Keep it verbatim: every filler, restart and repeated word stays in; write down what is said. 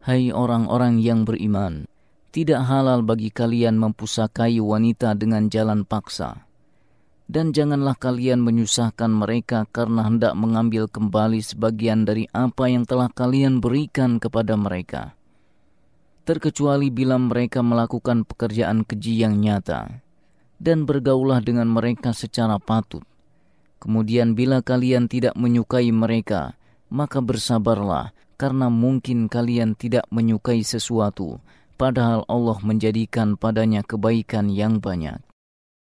Hai orang-orang yang beriman, tidak halal bagi kalian mempusakai wanita dengan jalan paksa. Dan janganlah kalian menyusahkan mereka karena hendak mengambil kembali sebagian dari apa yang telah kalian berikan kepada mereka. Terkecuali bila mereka melakukan pekerjaan keji yang nyata, dan bergaulah dengan mereka secara patut. Kemudian bila kalian tidak menyukai mereka, maka bersabarlah, karena mungkin kalian tidak menyukai sesuatu, padahal Allah menjadikan padanya kebaikan yang banyak.